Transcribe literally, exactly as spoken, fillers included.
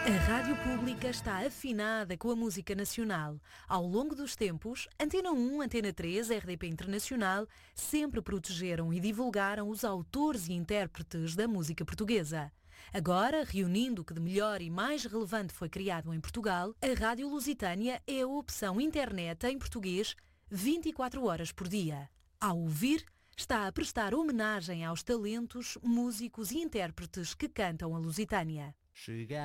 A Rádio Pública está afinada com a música nacional. Ao longo dos tempos, Antena um, Antena três, R D P Internacional sempre protegeram e divulgaram os autores e intérpretes da música portuguesa. Agora, reunindo o que de melhor e mais relevante foi criado em Portugal, a Rádio Lusitânia é a opção internet em português vinte e quatro horas por dia. Ao ouvir, está a prestar homenagem aos talentos, músicos e intérpretes que cantam a Lusitânia. Chegar